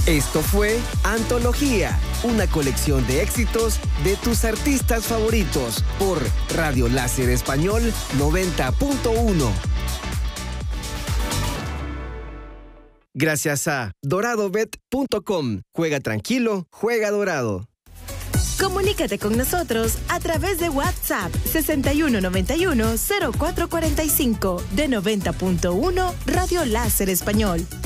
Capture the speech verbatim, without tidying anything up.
Esto fue Antología, una colección de éxitos de tus artistas favoritos por Radio Láser Español noventa punto uno. Gracias a dorado bet punto com. Juega tranquilo, juega dorado. Comunícate con nosotros a través de WhatsApp sesenta y uno noventa y uno cero cuatro cuarenta y cinco de noventa punto uno Radio Láser Español.